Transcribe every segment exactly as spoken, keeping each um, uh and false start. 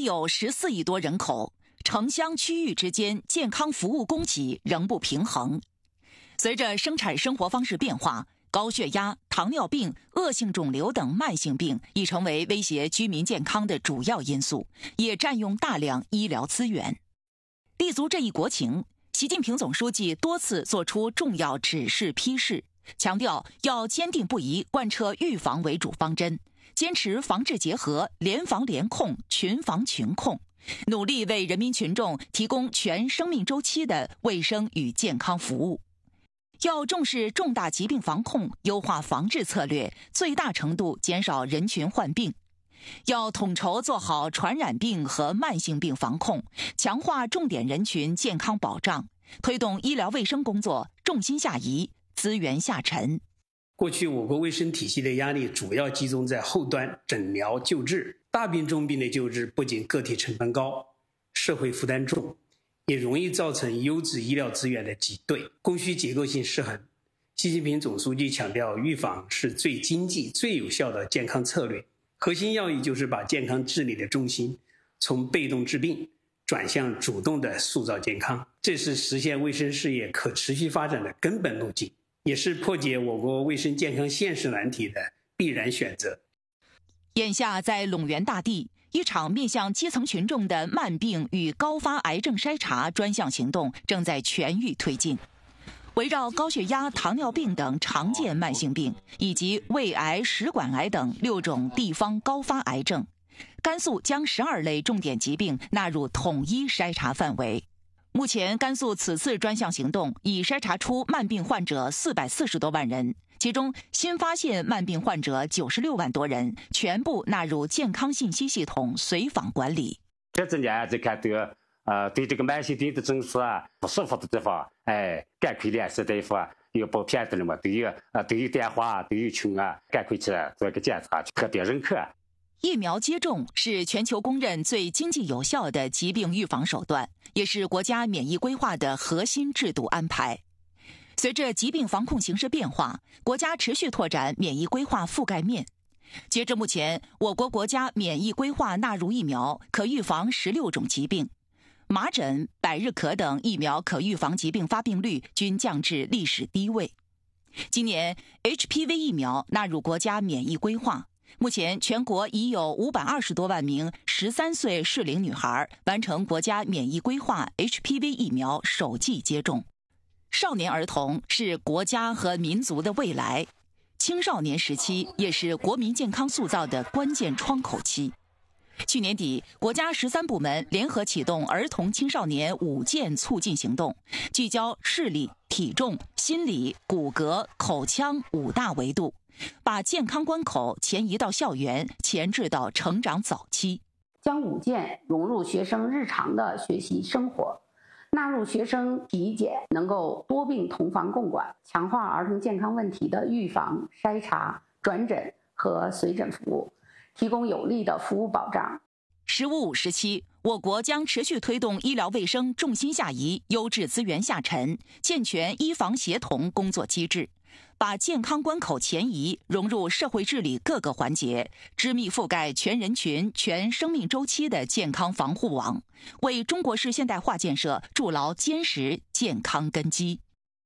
有十四亿多人口，城乡区域之间健康服务供给仍不平衡。随着生产生活方式变化，高血压、糖尿病、恶性肿瘤等慢性病已成为威胁居民健康的主要因素，也占用大量医疗资源。立足这一国情，习近平总书记多次作出重要指示批示，强调要坚定不移贯彻预防为主方针，坚持防治结合、联防联控、群防群控，努力为人民群众提供全生命周期的卫生与健康服务。要重视重大疾病防控，优化防治策略，最大程度减少人群患病。要统筹做好传染病和慢性病防控，强化重点人群健康保障，推动医疗卫生工作重心下移，资源下沉。 过去我国卫生体系的压力主要集中在后端诊疗救治，大病重病的救治不仅个体成本高，社会负担重，也容易造成优质医疗资源的挤兑，供需结构性失衡。习近平总书记强调，预防是最经济、最有效的健康策略，核心要义就是把健康治理的重心从被动治病转向主动的塑造健康，这是实现卫生事业可持续发展的根本路径，也是破解我国卫生健康现实难题的必然选择。 眼下在陇源大地，一场面向基层群众的慢病与高发癌症筛查专项行动正在全域推进。围绕高血压、糖尿病等常见慢性病，以及胃癌、食管癌等六种地方高发癌症，甘肃将十二类重点疾病纳入统一筛查范围。目前，甘肃此次专项行动已筛查出慢病患者四百四十多万人，其中新发现慢病患者九十六万多人，全部纳入健康信息系统随访管理。 这几年就看得呃对这个慢性病的诊所啊不舒服的地方，哎，赶快联系大夫啊，有报片子了嘛，都有啊都有电话，都有群啊，赶快去做个检查，特别认可。 疫苗接种是全球公认最经济有效的疾病预防手段，也是国家免疫规划的核心制度安排。随着疾病防控形势变化，国家持续拓展免疫规划覆盖面。截至目前，我国国家免疫规划纳入疫苗可预防十六种疾病，麻疹、百日咳等疫苗可预防疾病发病率均降至历史低位。今年 H P V 疫苗纳入国家免疫规划，目前全国已有五百二十多万名十三岁适龄女孩完成国家免疫规划 H P V 疫苗首剂接种。少年儿童是国家和民族的未来，青少年时期也是国民健康塑造的关键窗口期。去年底，国家十三部门联合启动儿童青少年五健促进行动，聚焦视力、体重、心理、骨骼、口腔五大维度，把健康关口前移到校园，前置到成长早期， 将五健融入学生日常的学习生活，纳入学生体检，能够多病同防共管，强化儿童健康问题的预防、筛查、转诊和随诊服务，提供有力的服务保障。 十五五时期，我国将持续推动医疗卫生重心下移、优质资源下沉，健全医防协同工作机制，把健康关口前移融入社会治理各个环节，织密覆盖全人群、全生命周期的健康防护网，为中国式现代化建设筑牢坚实健康根基。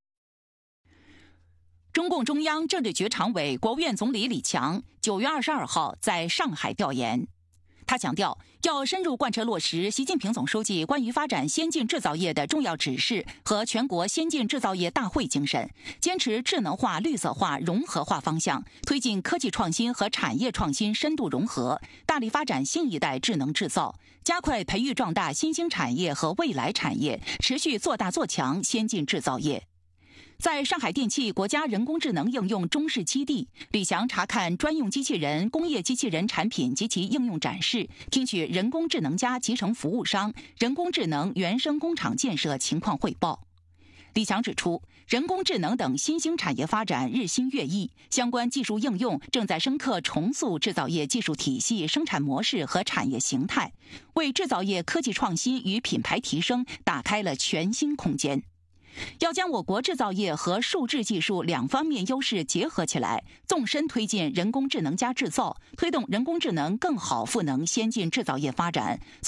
中共中央政治局常委、国务院总理李强九月二十二号在上海调研。他强调，要深入贯彻落实习近平总书记关于发展先进制造业的重要指示和全国先进制造业大会精神，坚持智能化、绿色化、融合化方向，推进科技创新和产业创新深度融合，大力发展新一代智能制造，加快培育壮大新兴产业和未来产业，持续做大做强先进制造业。在上海电气国家人工智能应用中试基地，李强查看专用机器人、工业机器人产品及其应用展示，听取人工智能加集成服务商、人工智能原生工厂建设情况汇报。李强指出，人工智能等新兴产业发展日新月异，相关技术应用正在深刻重塑制造业技术体系、生产模式和产业形态，为制造业科技创新与品牌提升打开了全新空间。要将我国制造业和数字技术两方面优势结合起来，纵深推进人工智能加制造，推动人工智能更好赋能先进制造业发展，